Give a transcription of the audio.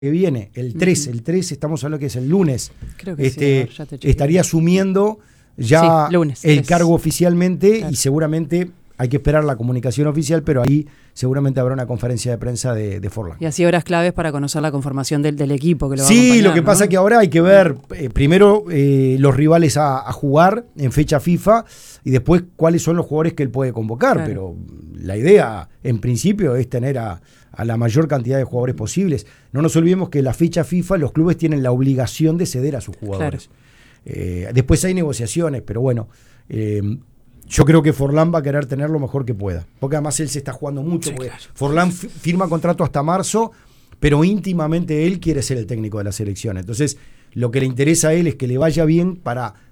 que viene, el 3, el 3 estamos hablando que es el lunes, Creo que sí, ya te chequeo. estaría asumiendo ya Sí, lunes, el 3. cargo oficialmente, Claro. y seguramente hay que esperar la comunicación oficial, pero ahí seguramente habrá una conferencia de prensa de Forlán. Y así horas claves para conocer la conformación del equipo que lo va a Sí, acompañar, lo que ¿no? pasa es que ahora hay que ver primero los rivales a jugar en fecha FIFA y después cuáles son los jugadores que él puede convocar, Claro. pero la idea en principio es tener a la mayor cantidad de jugadores posibles. No nos olvidemos que la fecha FIFA los clubes tienen la obligación de ceder a sus jugadores. Después hay negociaciones, pero bueno, yo creo que Forlán va a querer tener lo mejor que pueda, porque además él se está jugando mucho, Sí, porque claro. Forlán firma contrato hasta marzo, pero íntimamente él quiere ser el técnico de la selección. Entonces, lo que le interesa a él es que le vaya bien para